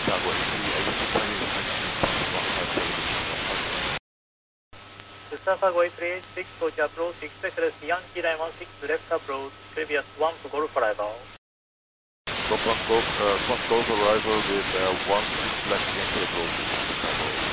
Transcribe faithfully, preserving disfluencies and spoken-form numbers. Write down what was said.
Chicago three eight six three, one five seven. Chicago three eight six, approach approach, expect Yankee line one six left approach, previous one to Golf arrival. Golf one Golf, uh, one Golf arrival with uh, one six left Yankee approach, Chicago.